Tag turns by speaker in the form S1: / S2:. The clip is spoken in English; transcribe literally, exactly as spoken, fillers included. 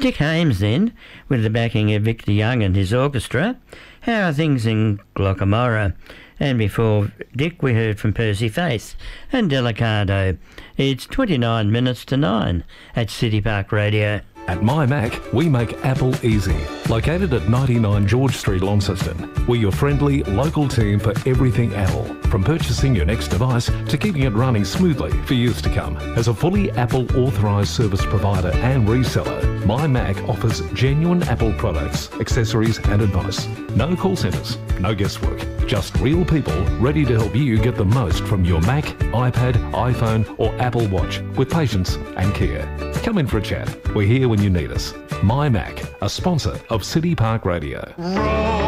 S1: Dick Hames then, with the backing of Victor Young and his orchestra. How are things in Glockamora? And before Dick, we heard from Percy Faith and Delicado. It's twenty-nine minutes to nine at City Park Radio.
S2: At My Mac, we make Apple easy. Located at ninety-nine George Street, Launceston, we're your friendly, local team for everything Apple. From purchasing your next device to keeping it running smoothly for years to come. As a fully Apple authorised service provider and reseller, My Mac offers genuine Apple products, accessories and advice. No call centres, no guesswork. Just real people ready to help you get the most from your Mac, iPad, iPhone or Apple Watch with patience and care. Come in for a chat. We're here when you need us. My Mac, a sponsor of City Park Radio.